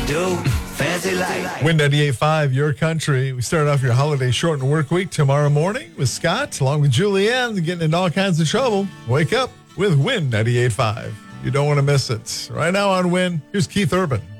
do. Fancy like. Win 98.5, your country. We start off your holiday shortened work week tomorrow morning with Scott, along with Julianne, getting into all kinds of trouble. Wake up with Win 98.5. You don't want to miss it. Right now on Win, here's Keith Urban.